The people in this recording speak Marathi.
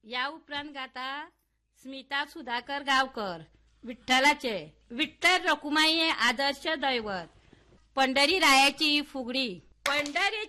या उपरांत गाता स्मिता सुधाकर गावकर. विठ्ठलाचे विठ्ठल रखुमाई आदर्श दैवत. पंढरी रायाची फुगडी. पंढरी